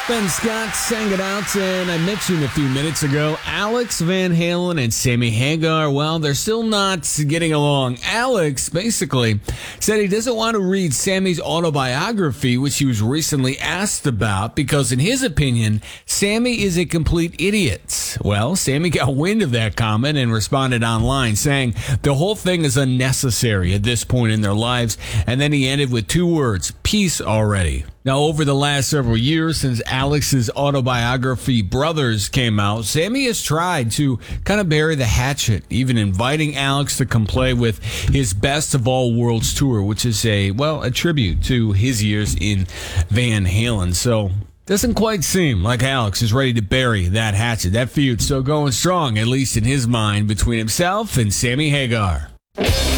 Ben Scott sang it out, and I mentioned a few minutes ago, Alex Van Halen and Sammy Hagar, well, they're still not getting along. Alex basically said he doesn't want to read Sammy's autobiography, which he was recently asked about, because in his opinion, Sammy is a complete idiot. Well, Sammy got wind of that comment and responded online, saying the whole thing is unnecessary at this point in their lives, and then he ended with two words, peace already. Now, over the last several years, since Alex's autobiography Brothers came out, Sammy has tried to kind of bury the hatchet, even inviting Alex to come play with his Best of All Worlds tour, which is a tribute to his years in Van Halen. So, doesn't quite seem like Alex is ready to bury that hatchet. That feud's still going strong, at least in his mind, between himself and Sammy Hagar.